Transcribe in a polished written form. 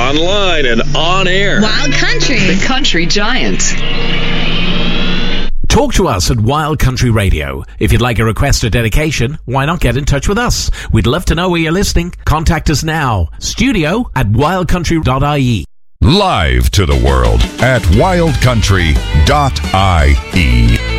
online and on air. Wild Country. The Country Giant. Talk to us at Wild Country Radio. If you'd like a request or dedication, why not get in touch with us? We'd love to know where you're listening. Contact us now. studio@wildcountry.ie. Live to the world at wildcountry.ie.